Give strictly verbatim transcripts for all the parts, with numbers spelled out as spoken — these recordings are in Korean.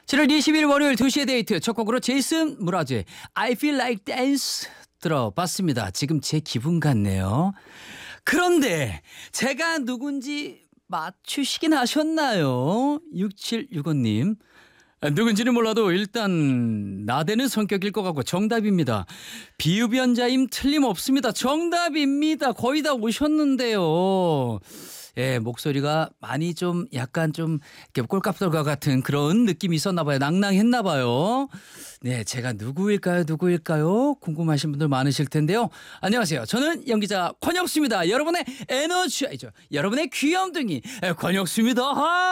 칠월 이십일 월요일 두 시의 데이트 첫 곡으로 제이슨 무라즈의 I Feel Like Dance 들어봤습니다. 지금 제 기분 같네요. 그런데 제가 누군지 맞추시긴 하셨나요? 육칠육오 님. 누군지는 몰라도 일단 나대는 성격일 것 같고 정답입니다. 비흡연자임 틀림없습니다. 정답입니다. 거의 다 오셨는데요. 예, 목소리가 많이 좀 약간 좀 이렇게 꼴값돌과 같은 그런 느낌이 있었나 봐요. 낭낭했나 봐요. 네, 제가 누구일까요? 누구일까요? 궁금하신 분들 많으실 텐데요. 안녕하세요. 저는 연기자 권혁수입니다. 여러분의 에너지, 아니죠. 여러분의 귀염둥이 권혁수입니다.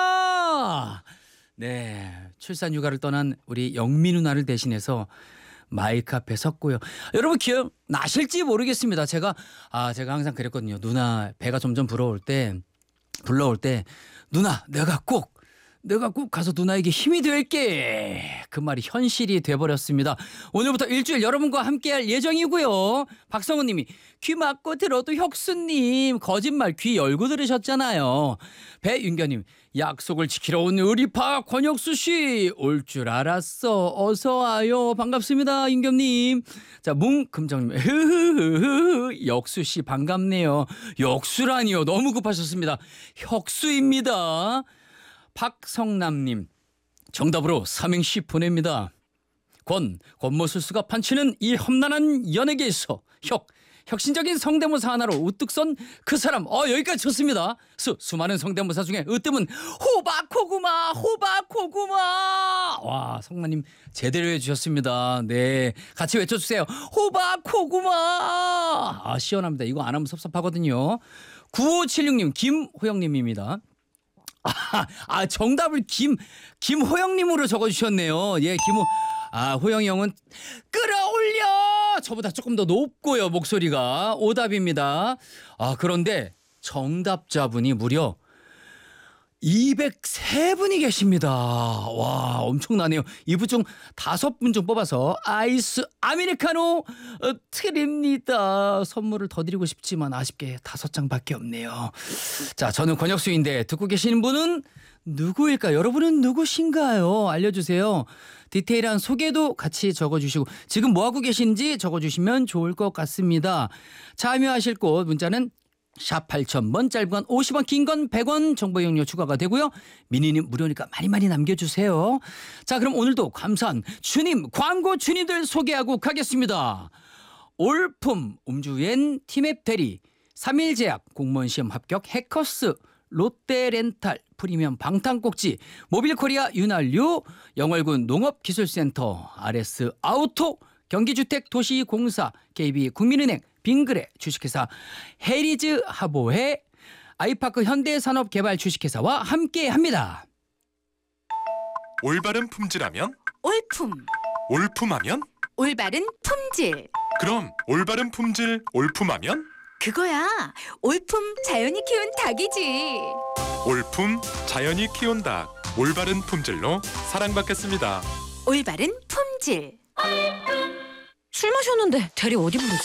하! 네, 출산 휴가를 떠난 우리 영미 누나를 대신해서 마이크 앞에 섰고요. 여러분 기억나실지 모르겠습니다. 제가 아 제가 항상 그랬거든요. 누나 배가 점점 불어올 때 불러올 때 누나 내가 꼭 내가 꼭 가서 누나에게 힘이 될게. 그 말이 현실이 돼버렸습니다. 오늘부터 일주일 여러분과 함께할 예정이고요. 박성훈 님이 귀 막고 들어도 혁수님 거짓말 귀 열고 들으셨잖아요. 배윤경님 약속을 지키러 온 의리파 권혁수 씨 올 줄 알았어. 어서 와요. 반갑습니다. 윤경님. 자 뭉금정님 흐흐흐흐 역수 씨 반갑네요. 역수라니요. 너무 급하셨습니다. 혁수입니다. 박성남님 정답으로 삼행시 보냅니다. 권 권모술수가 판치는 이 험난한 연예계에서 혁 혁신적인 성대모사 하나로 우뚝 선 그 사람. 어 여기까지 쳤습니다. 수 수많은 성대모사 중에 으뜸은 호박고구마 호박고구마. 와 성남님 제대로 해주셨습니다. 네 같이 외쳐주세요. 호박고구마. 아 시원합니다. 이거 안 하면 섭섭하거든요. 구오칠육 님 김호영님입니다. 아, 아 정답을 김 김호영님으로 적어주셨네요. 예, 김호 아 호영이 형은 끌어올려 저보다 조금 더 높고요 목소리가. 오답입니다. 아 그런데 정답자분이 무려 이백삼 분이 계십니다. 와 엄청나네요. 이분 중 다섯 분 중 뽑아서 아이스 아메리카노 어, 드립니다. 선물을 더 드리고 싶지만 아쉽게 다섯 장밖에 없네요. 자 저는 권혁수인데 듣고 계시는 분은 누구일까요? 여러분은 누구신가요? 알려주세요. 디테일한 소개도 같이 적어주시고 지금 뭐하고 계신지 적어주시면 좋을 것 같습니다. 참여하실 곳 문자는 샵 팔천 번 짧은 건 오십 원 긴 건 백 원 정보 이용료 추가가 되고요. 미니는 무료니까 많이 많이 남겨주세요. 자 그럼 오늘도 감사한 주님 광고 주님들 소개하고 가겠습니다. 올품 음주엔 티맵 대리 삼일제약 공무원 시험 합격 해커스 롯데렌탈 프리미엄 방탄꼭지 모빌코리아 윤활유 영월군 농업기술센터 아르에스 아우토 경기주택도시공사 케이비 국민은행 빙그레 주식회사 헤리즈 하보회 아이파크 현대산업개발 주식회사와 함께합니다. 올바른 품질하면 올품 올품하면 올바른 품질 그럼 올바른 품질 올품하면 그거야 올품 자연이 키운 닭이지. 올품 자연이 키운 닭 올바른 품질로 사랑받겠습니다. 올바른 품질. 술 마셨는데 대리 어디 부르지?